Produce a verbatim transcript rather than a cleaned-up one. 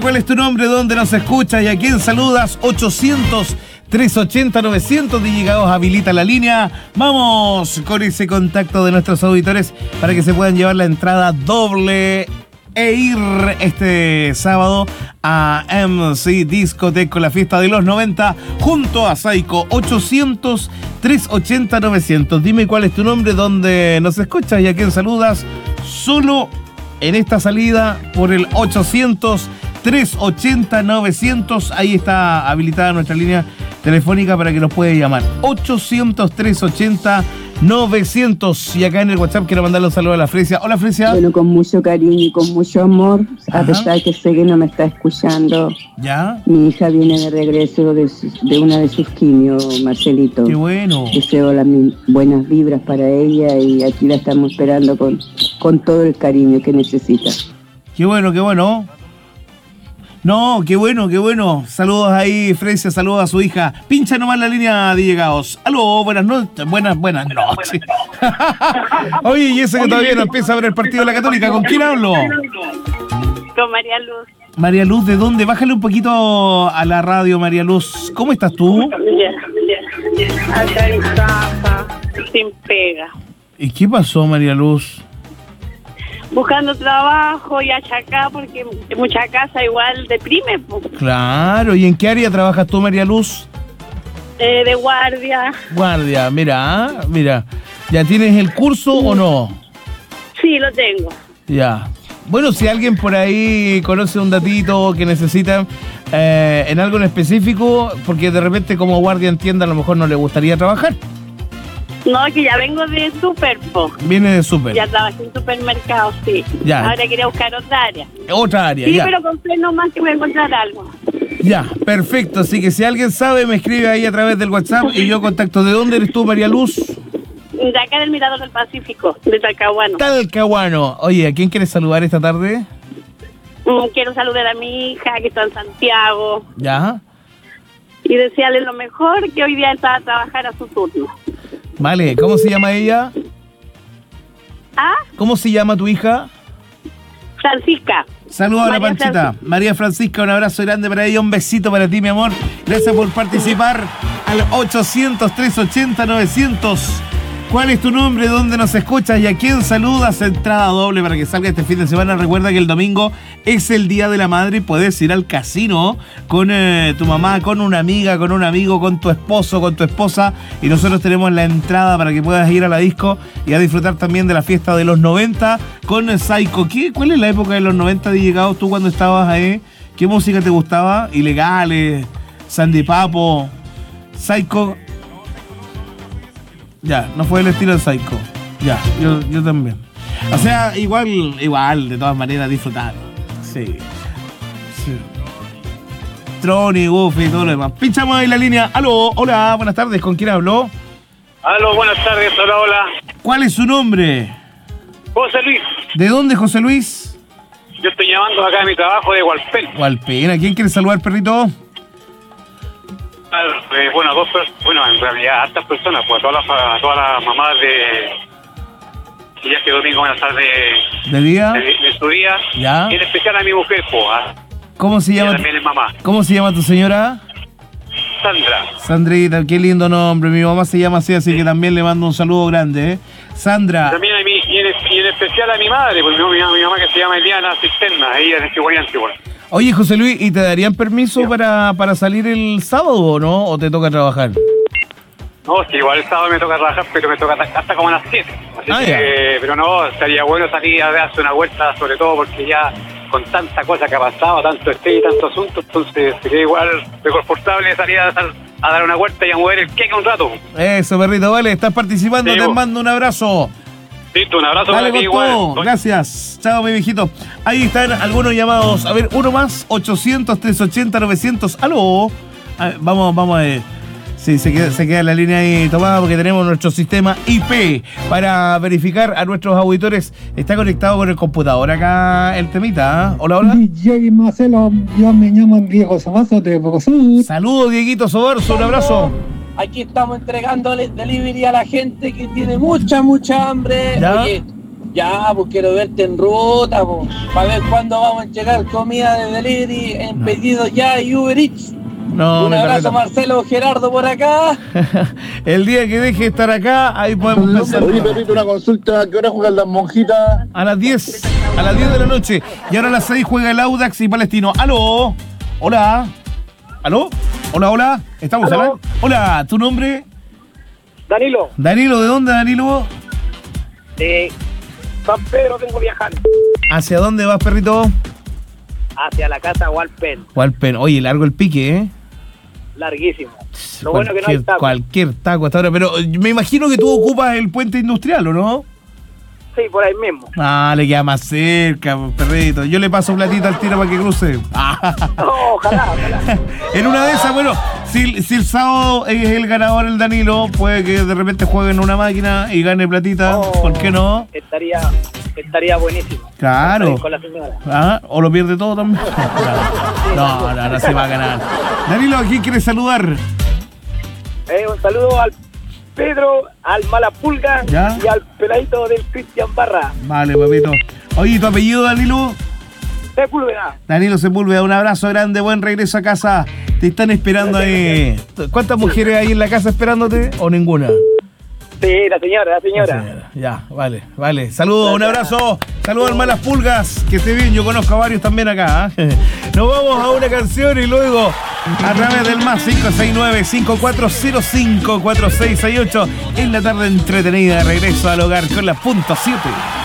cuál es tu nombre, dónde nos escuchas y a quién saludas. ochocientos, trescientos ochenta, novecientos. D J Gaos habilita la línea. Vamos con ese contacto de nuestros auditores para que se puedan llevar la entrada doble e ir este sábado a M C Discotech con la fiesta de los noventa junto a Saiko. Ochocientos, trescientos ochenta, novecientos. Dime cuál es tu nombre, dónde nos escuchas y a quién saludas. Solo en esta salida por el ochocientos, trescientos ochenta, novecientos. Ahí está habilitada nuestra línea telefónica para que nos puede llamar. ochocientos, trescientos ochenta, novecientos. Y acá en el WhatsApp quiero mandarle un saludo a la Fresia. Hola, Fresia. Bueno, con mucho cariño y con mucho amor. Ajá. A pesar que sé que no me está escuchando. ¿Ya? Mi hija viene de regreso de, su, de una de sus quimios, Marcelito. Qué bueno. Deseo las buenas vibras para ella y aquí la estamos esperando con, con todo el cariño que necesita. Qué bueno, qué bueno. No, qué bueno, qué bueno. Saludos ahí, Fresia, saludos a su hija. Pincha nomás la línea de llegados. Aló, buenas noches, buenas, buenas noches. Oye, y ese que todavía no empieza a ver el partido de la Católica, ¿con quién hablo? Con María Luz. María Luz, ¿de dónde? Bájale un poquito a la radio, María Luz. ¿Cómo estás tú? Bien, bien. Acá en casa, sin pega. ¿Y qué pasó, María Luz? Buscando trabajo y achacá porque mucha casa igual deprime. Po. Claro, ¿y en qué área trabajas tú, María Luz? Eh, de guardia. Guardia, mira, mira. ¿Ya tienes el curso o no? Sí, lo tengo. Ya. Bueno, si alguien por ahí conoce un datito que necesita eh, en algo en específico, porque de repente como guardia en tienda a lo mejor no le gustaría trabajar. No, que ya vengo de super, po. Viene de super. Ya trabajé en supermercados, sí. Ya. Ahora quería buscar otra área. Otra área, sí, ya. pero compré nomás que voy a encontrar algo. Ya, perfecto. Así que si alguien sabe, me escribe ahí a través del WhatsApp y yo contacto. ¿De dónde eres tú, María Luz? De acá del Mirador del Pacífico, de Talcahuano. Talcahuano. Oye, ¿a quién quieres saludar esta tarde? Mm, quiero saludar a mi hija que está en Santiago. Ya. Y desearle lo mejor, que hoy día está a trabajar a su turno. Vale, ¿cómo se llama ella? ¿Ah? ¿Cómo se llama tu hija? Francisca. Saludos a la María Panchita. Francisca. María Francisca, un abrazo grande para ella, un besito para ti, mi amor. Gracias por participar al ochocientos, trescientos ochenta, novecientos. ¿Cuál es tu nombre? ¿Dónde nos escuchas? ¿Y a quién saludas? Entrada doble para que salga este fin de semana. Recuerda que el domingo es el Día de la Madre y puedes ir al casino con eh, tu mamá, con una amiga, con un amigo, con tu esposo, con tu esposa. Y nosotros tenemos la entrada para que puedas ir a la disco y a disfrutar también de la fiesta de los noventa con Saiko. ¿Qué? ¿Cuál es la época de los noventa de llegados tú cuando estabas ahí? ¿Qué música te gustaba? Ilegales, Sandy Papo, Saiko. Ya, no fue el estilo de Saiko. Ya, yo, yo también. O sea, igual, igual, de todas maneras, disfrutar. Sí. Sí. Troni, Goofy y todo lo demás. Pinchamos ahí la línea. Aló, hola, buenas tardes. ¿Con quién habló? Aló, buenas tardes, hola, hola. ¿Cuál es su nombre? José Luis. ¿De dónde, José Luis? Yo estoy llamando acá de mi trabajo de Hualpén. Hualpén. ¿A quién quiere saludar, perrito? Eh, bueno, dos personas, bueno, en realidad hartas personas, pues a todas las, a todas las mamás de... Y ya que domingo van a estar de... ¿De día? De, de su día. Ya. Y en especial a mi mujer, pues. ¿Ah? ¿Cómo se llama? Ella también es mamá. ¿Cómo se llama tu señora? Sandra. Sandrita, qué lindo nombre. Mi mamá se llama así, así que también le mando un saludo grande, ¿eh? Sandra. También a mí, y en, y en especial a mi madre, pues mi, mi, mi mamá que se llama Eliana Cisterna, ella es de Chihuayante, igual. Oye, José Luis, ¿y te darían permiso para, para salir el sábado o no? ¿O te toca trabajar? No, sí, igual el sábado me toca trabajar, pero me toca hasta como a las siete. Así Ah, que, ya. pero no, estaría bueno salir a darse una vuelta, sobre todo porque ya con tanta cosa que ha pasado, tanto estrés y tanto asunto, entonces sería igual reconfortable salir a dar, a dar una vuelta y a mover el queque un rato. Eso, perrito, vale, estás participando, Sí, te vos. mando un abrazo. Listo, un abrazo Dale para ti con igual. todo, gracias. Chao, mi viejito. Ahí están algunos llamados. A ver, uno más, ochocientos, trescientos ochenta, novecientos. Aló. A ver, vamos, vamos a ver. Sí, se queda, se queda la línea ahí tomada porque tenemos nuestro sistema I P para verificar a nuestros auditores. Está conectado con el computador acá el temita, ¿eh? Hola, hola. D J Marcelo, yo me llamo Diego Samazo de Bocosud. Saludos, Dieguito Sobarzo, un abrazo. Aquí estamos entregándole delivery a la gente que tiene mucha, mucha hambre. ¿Ya? Oye, Ya, pues quiero verte en ruta, pues, para ver cuándo vamos a llegar comida de delivery en No. pedidos ya y Uber Eats. No, Un mi abrazo, perrito. Marcelo Gerardo, por acá. El día que deje de estar acá, ahí podemos pensar. Oye, perrito, una consulta. ¿A qué hora juegan las monjitas? A las diez, a las diez de la noche. Y ahora a las seis juega el Audax y Palestino. ¡Aló! Hola. ¿Aló? Hola, hola. ¿Estamos ¿Aló? al aire? Hola, ¿tu nombre? Danilo, Danilo, ¿de dónde, Danilo? de San Pedro vengo viajando ¿Hacia dónde vas, perrito? hacia la casa Walpen, Walpen. Oye, largo el pique, ¿eh? larguísimo. Lo bueno que no hay Cualquier, taco. cualquier taco hasta ahora. Pero eh, me imagino que tú ocupas el puente industrial, ¿o no? Sí, por ahí mismo. Ah, le queda más cerca, perrito. Yo le paso platita al tiro para que cruce. Oh, ojalá, ojalá. En una de esas, bueno, si, si el sábado es el ganador el Danilo, puede que de repente juegue en una máquina y gane platita. Oh, ¿Por qué no? Estaría, estaría buenísimo. Claro. Estar ahí con la señora. Ah, o lo pierde todo también. No, no, no se va a ganar. Danilo, ¿a quién quieres saludar? Eh, un saludo al Pedro, al Malapulga ¿Ya? y al peladito del Cristian Barra. Vale, papito. Oye, ¿tu apellido, Danilo? Sepúlveda. Danilo Sepúlveda, un abrazo grande, buen regreso a casa. Te están esperando ahí. ¿Cuántas mujeres hay en la casa esperándote o ninguna? Sí, la señora, la señora. Ya, vale, vale. Saludos, un abrazo. Saludos al Malas Pulgas. Que esté bien, yo conozco a varios también acá. ¿eh? Nos vamos a una canción y luego a través del más cinco seis nueve, cinco cuatro cero cinco, cuatro seis seis ocho en la tarde entretenida. Regreso al hogar con la punto siete.